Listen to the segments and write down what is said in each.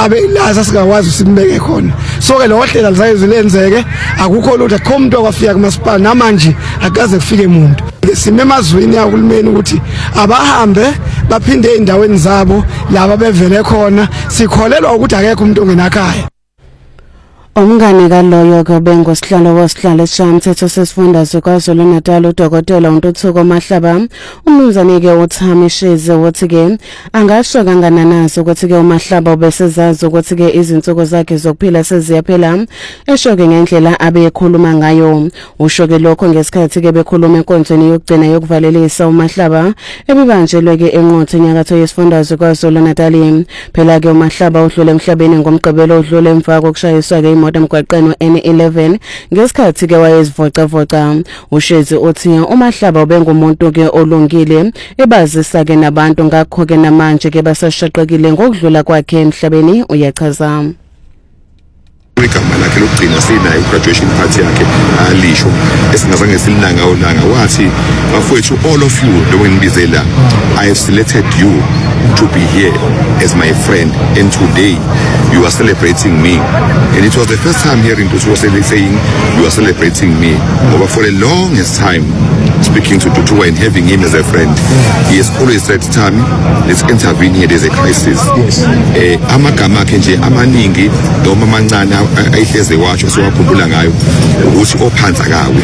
abe ilaza singakwazi usimbeke khona. So ke lo hlela lizayize lenzeke akukho lutho akho umuntu okwafika kumasipala namanje akaze kufike umuntu. Sime emazwini yakulumeni ukuthi abahambe baphinde endaweni zabo laba bevele khona sikholelwa ukuthi akekho umuntu ongenakhaya. Umngane kaloyo kobengosihlalo wosihlalo eshamthetho sesifundazwe KwaZulu-Natal uDokotela uNtuthuko Mahlaba umnumzane ke uThami Shize wathi ke angasho kangananazo ukuthi ke uMahlaba ubesezazi ukuthi ke izinsuku zakhe zokuphila seziyaphela esho ke ngendlela abekhuluma ngayo usho ke lokho ngesikhathi ke bekhuluma enkonzweni yokugcina yokuvalelisa uMahlaba ebibanjelwe ke enqotho enyakatho yesifundazwe KwaZulu-Natal phela ke uMahlaba udlule emhlabeni ngomgqibelo udlule emva kokushayiswa ke emgwaqeni N11 ngesikhathi ke wayezivocavoca uShezi uthi uMahlaba ubengumuntu ke olungile ebazisa ke nabantu ngakho ke namanje ke basashaqekile ngokudlula kwakhe emhlabeni uyachaza. Igama lakhe lokugcina sinayo graduation party yakhe alisho esingazange silinanga wathi bafowethu all of you lo ngibizela I have selected you to be here as my friend and today you are celebrating me and it was the first time hearing Tutu saying you are celebrating me over for the longest time speaking to Tutu and having him as a friend. He has always said Tami, let's intervene here, there's a crisis. Amagama akhe nje amaningi noma amancane ayihleze watsho siwakhumbula ngayo ukuthi ophansi akawe.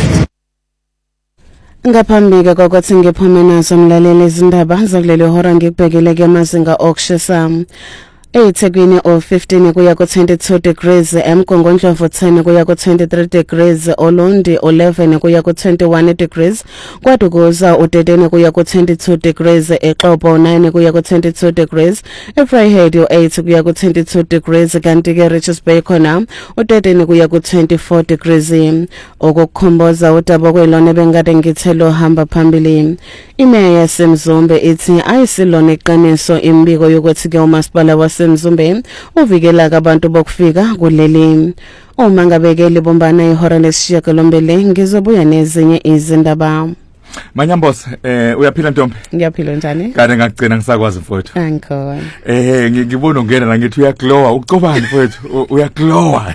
Ngaphambili kokuthi ngiphume nazo umlaleli izindaba zakuleli hora ngikubhekele ke amazinga okushisa eThekwini o15 kuya ku22 degrees eMgongondlovu 10 kuya ku23 degrees oLondi 11 kuya ku21 degrees kwaDukuza u13 kuya ku22 degrees eXhobo 9 kuya ku22 degrees eVryheid u8 kuya ku22 degrees kanti ke Richards Bay khona u13 kuya ku24 degrees okukhomboza udaba kwelona bengade ngithelo hamba phambili imeya yaseMzumbe ithi ayisilona iqiniso imbiko yokuthi ke umasipala waseMzumbe uvikela abantu bokufika kuleli uma ngabekeli bombana ihora lesishiyagalombili ngizobuya nezinye izindaba. Manyambos uyaphila Ntombi? Ngiyaphila njani? Kade ngagcina ngisakwazi mfowethu. Angikhona. Ngibona ungena la ngithi uyaglowa ucobani mfowethu uyaglowa.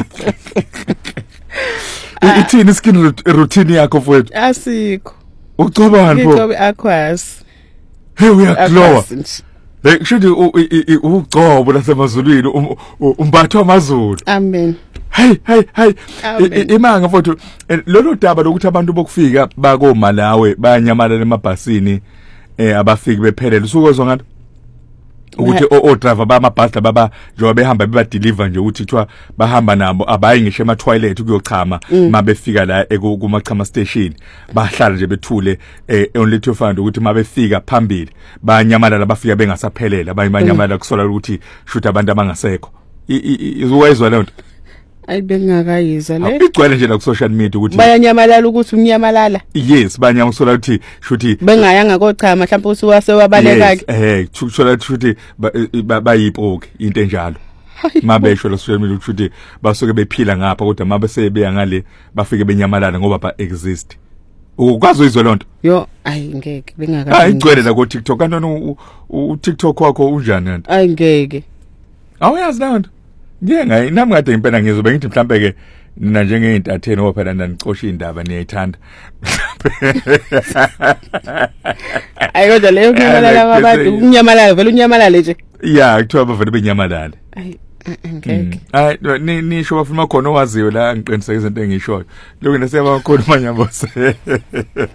Ithini skin routine yakho mfowethu? Asikho. Ucobani mfowethu? Ngicobe aquas. Hey uyaglowa. Should ugcobo lasemazulwini umbathwa amazulu. Amen. Hey imanga mfowethu lolu daba lokuthi abantu bokufika bako Malawi bayanyamalala emabhasini abafiki bephelele usukozwa ngathi ukuthi o-driver bamabhasi baba njengoba behamba beba deliver nje ukuthi kuthiwa bahamba nabo abayi ngisho ema toilet ukuyochama mabefika la kumachama station bahlala nje bethule only to find ukuthi mabefika phambili banyamalala bafika bengasaphelele abayimanyamalala kusola ukuthi shoot abantu abangasekho izwayizwa lento ayibengakayizwa le igcwele nje la ku social media ukuthi bayanyamalala ukuthi umnyamalala yes banyamusola ukuthi shuthi bengayanga kochama mhlawumbe usuwase wabalekake kushola ukuthi bayipoke into enjalo mabesho la social media ukuthi basuke bephila ngapha kodwa mabese beya ngale bafike benyamalala ngoba ba exist ukwazi izwe lonto yo ayi ngeke bengakayizwa igcwele la ku TikTok kanti uTikTok wakho unjani kanti ayi ngeke awuyazi lonto nami ngade ngempela ngizobe ngithi mhlambe ke nina njenge entertain ophela naniqosha indaba niyayithanda ayikodwa leyo kunyamalala kwabantu kunyamalala vele unyamalala nje yeah kuthiwa bavele benyamalala ayi ngeke hayi nisho bafuna khona owaziyo la ngiqiniseka izinto engishoyo lokho nesiyaba khona manyambose